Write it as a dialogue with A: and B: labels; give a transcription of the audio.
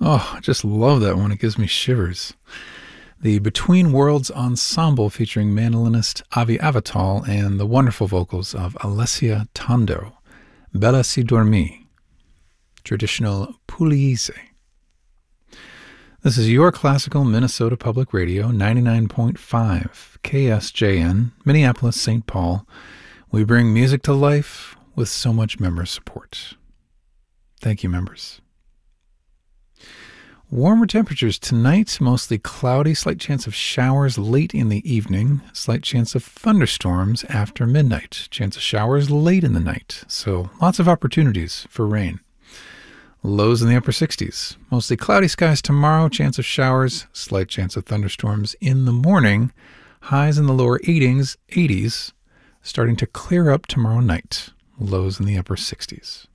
A: Oh, I just love that one. It gives me shivers. The Between Worlds Ensemble featuring mandolinist Avi Avital and the wonderful vocals of Alessia Tondo. Bella si dormi. Traditional Pugliese. This is your classical Minnesota Public Radio, 99.5 KSJN, Minneapolis, St. Paul. We bring music to life with so much member support. Thank you, members. Warmer temperatures tonight, mostly cloudy, slight chance of showers late in the evening, slight chance of thunderstorms after midnight, chance of showers late in the night, so lots of opportunities for rain. Lows in the upper 60s, mostly cloudy skies tomorrow, chance of showers, slight chance of thunderstorms in the morning, highs in the lower 80s, starting to clear up tomorrow night, lows in the upper 60s.